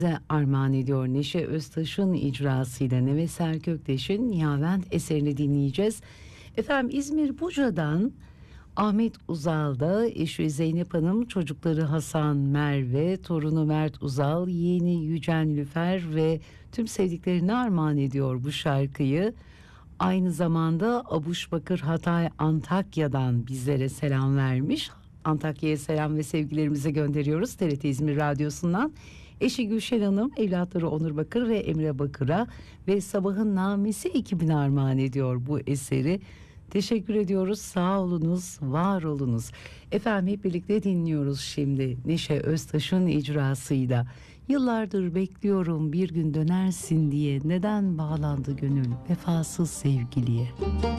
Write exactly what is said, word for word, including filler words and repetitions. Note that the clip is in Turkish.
Size armağan ediyor. Neşe Öztaş'ın icrasıyla Neves Erköktaş'ın Nihavent eserini dinleyeceğiz. Efendim, İzmir Buca'dan Ahmet Uzal'da eşi Zeynep Hanım, çocukları Hasan, Merve, torunu Mert Uzal, yeğeni Yücen Lüfer ve tüm sevdiklerine armağan ediyor bu şarkıyı. Aynı zamanda Abuşbakır Hatay Antakya'dan bizlere selam vermiş. Antakya'ya selam ve sevgilerimizi gönderiyoruz T R T İzmir Radyosu'ndan. Eşi Gülşen Hanım, evlatları Onur Bakır ve Emre Bakır'a ve Sabahın Namesi ekibine armağan ediyor bu eseri. Teşekkür ediyoruz. Sağ olunuz, var olunuz. Efendim, hep birlikte dinliyoruz şimdi Neşe Öztaş'ın icrasıyla. Yıllardır bekliyorum bir gün dönersin diye, neden bağlandı gönül vefasız sevgiliye.